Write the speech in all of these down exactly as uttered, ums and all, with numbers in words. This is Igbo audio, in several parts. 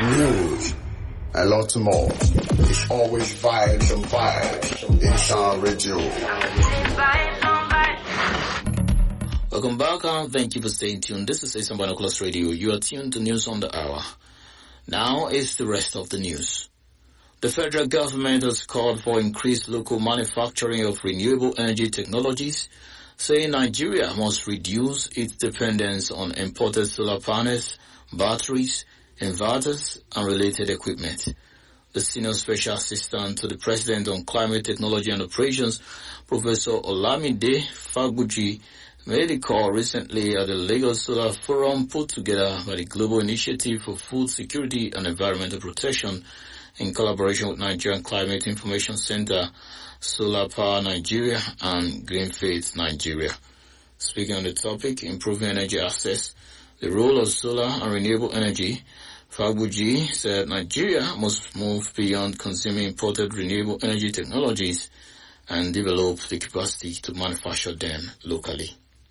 news, and lots more. It's always vibes and vibes in Sound Radio. Welcome back and thank you for staying tuned. This is Asian Binoculars Radio. You are tuned to News on the Hour. Now is the rest of the news. The federal government has called for increased local manufacturing of renewable energy technologies, saying Nigeria must reduce its dependence on imported solar panels, batteries, inverters, and related equipment. The Senior Special Assistant to the President on Climate Technology and Operations, Professor Olamide Faguji, made a call recently at the Lagos Solar Forum put together by the Global Initiative for Food Security and Environmental Protection in collaboration with Nigerian Climate Information Center, Solar Power Nigeria, and Green Faith Nigeria. Speaking on the topic, improving energy access, the role of solar and renewable energy, Faguji said Nigeria must move beyond consuming imported renewable energy technologies and develop the capacity to manufacture them locally.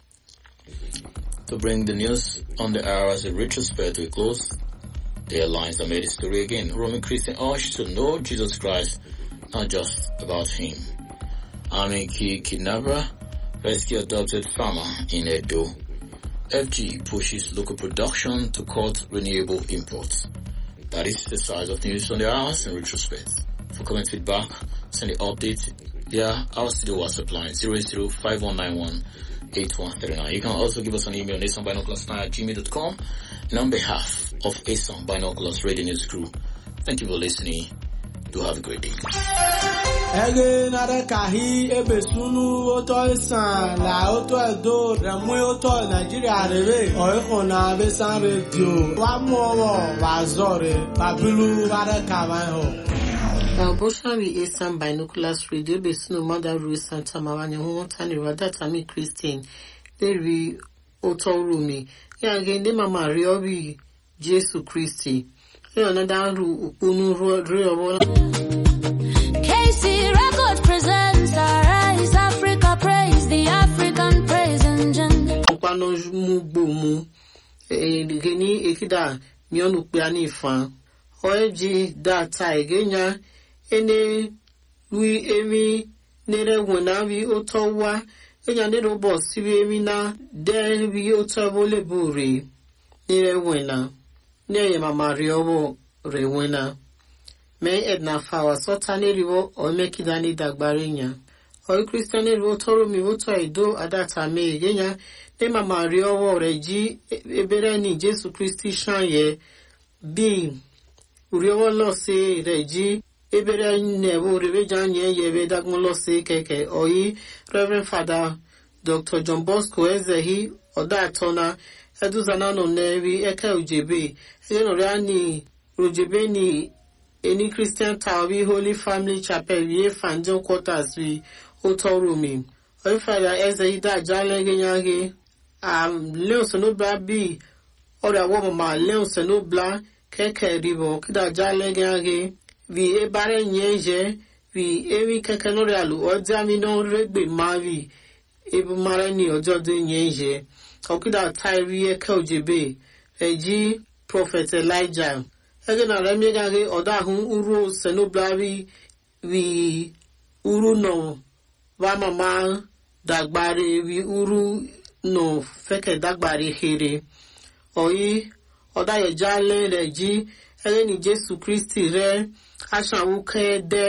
To bring the news on the hour as a retrospect to a close, the headlines that made the story again. Roman Christian urged to know Jesus Christ, not just about him. Army key kidnapper, rescue adopted farmer in Edo. F G pushes local production to cut renewable imports. That is the size of news on the hours in retrospect. For comment feedback, send the update via our studio WhatsApp line zero zero five one nine one eight one three nine. You can also give us an email on asan binoculars nine at gmail dot com. And on behalf of Asan Binoculars Radio News Crew, thank you for listening. Do have a great day. Ege nare kahi ebe sunu oto isan la oto edo remu oto Nigeria rebe oiko na Asan Radio wa mowo wa zore babilu nare kawan ho. Now, Boshari Asan Binoculars Radio be sunu mother Rue Santa Mawani who tani wadata mi Christine Devi oto rumi ya gende mama riobi Jesu Christi. Another Unu Rio K C Record presents Arise Africa Praise, the African Praise Engine. Pano Mubumu Geni Ekida Mionu Piani Fan Oeji Data Egenya Ene Louis Emi Nere Wenavi Otowa Enya Nero Boss Emina Den Vi Otavole Buri Nere Wena Neye mama riobo rewena. Me edna fawa sotani rivo o mekidani dagbarinya. O Christiani rivo toro mi voto edo adata me yenya. Ne mama riobo reji ebere ni Jesu Christi shanye. Bi riobo lo se reji ebere nevo revejanye yebe dagmo lo se keke. Oyi Reverend Father Doctor John Bosco Ezehi odatona Eduzana no nevi eke ujebe. Eno reani ujebe ni any Christian Tawi Holy Family Chapel ye fanjo quarters we otorumi. Oifada eze ida jale genyage. Um leo senobla bi ora woma leo senobla keke ribo kida jale genyage. Vi ebare nyeje vi ewi keke no realu ojami no regbe mavi ebu marani ojode nyeje. Okida Tyree Eke Ojebe, Eji Prophet Elijah. Egena remegage odahun uru senoblavi vi uru no wamama dagbari vi uru no feke dagbari here. Oyi odaye jale reji egeni Jesu Christi re asha uke de